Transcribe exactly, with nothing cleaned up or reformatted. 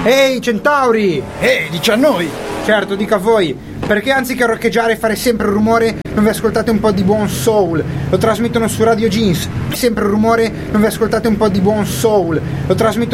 Ehi Centauri! Ehi, dici a noi! Certo, dico a voi, perché anziché roccheggiare e fare sempre rumore, non vi ascoltate un po' di buon soul? Lo trasmettono su Radio Jeans. Sempre rumore, non vi ascoltate un po' di buon soul? Lo trasmettono